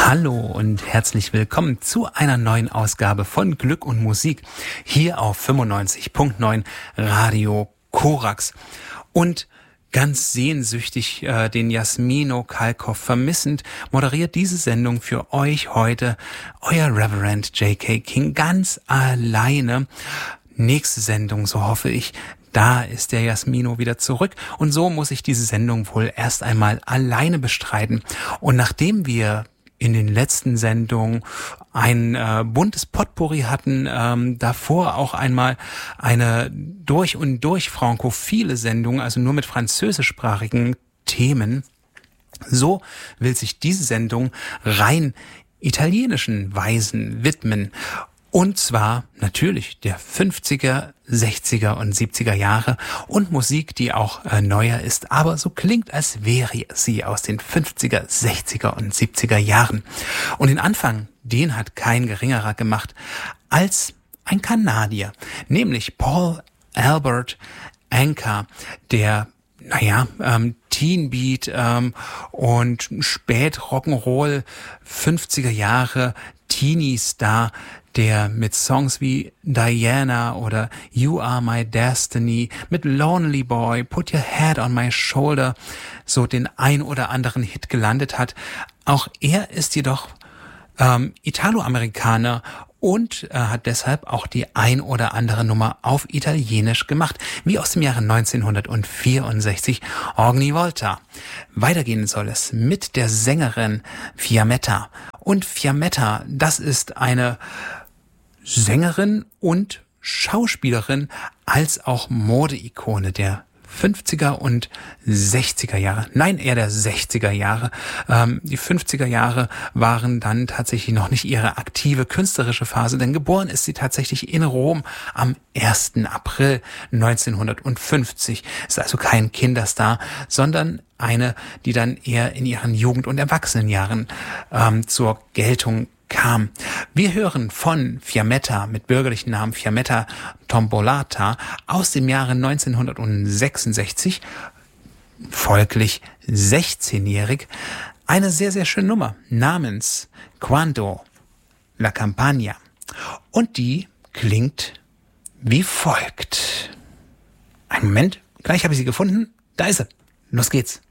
Hallo und herzlich willkommen zu einer neuen Ausgabe von Glück und Musik hier auf 95.9 Radio Korax. Und ganz sehnsüchtig den Jasmino Kalkow vermissend, moderiert diese Sendung für euch heute euer Reverend J.K. King ganz alleine. Nächste Sendung, so hoffe ich, da ist der Jasmino wieder zurück und so muss ich diese Sendung wohl erst einmal alleine bestreiten. Und nachdem wir in den letzten Sendungen ein buntes Potpourri hatten, davor auch einmal eine durch und durch frankophile Sendung, also nur mit französischsprachigen Themen. So will sich diese Sendung rein italienischen Weisen widmen. Und zwar natürlich der 50er, 60er und 70er Jahre und Musik, die auch neuer ist, aber so klingt, als wäre sie aus den 50er, 60er und 70er Jahren. Und den Anfang, den hat kein geringerer gemacht als ein Kanadier, nämlich Paul Albert Anka, der Teen Beat und spät Rock'n'Roll 50er Jahre Teenie-Star, der mit Songs wie Diana oder You Are My Destiny, mit Lonely Boy, Put Your Head on My Shoulder so den ein oder anderen Hit gelandet hat. Auch er ist jedoch Italoamerikaner und hat deshalb auch die ein oder andere Nummer auf Italienisch gemacht, wie aus dem Jahre 1964 Ogni Volta. Weitergehen soll es mit der Sängerin Fiammetta. Und Fiammetta, das ist eine Sängerin und Schauspielerin als auch Modeikone der 50er und 60er Jahre. Nein, eher der 60er Jahre. Die 50er Jahre waren dann tatsächlich noch nicht ihre aktive künstlerische Phase, denn geboren ist sie tatsächlich in Rom am 1. April 1950. Ist also kein Kinderstar, sondern eine, die dann eher in ihren Jugend- und Erwachsenenjahren zur Geltung kam. Wir hören von Fiammetta mit bürgerlichen Namen Fiammetta Tombolata aus dem Jahre 1966, folglich 16-jährig, eine sehr, sehr schöne Nummer namens Quando la Campagna. Und die klingt wie folgt. Einen Moment, gleich habe ich sie gefunden. Da ist sie. Los geht's.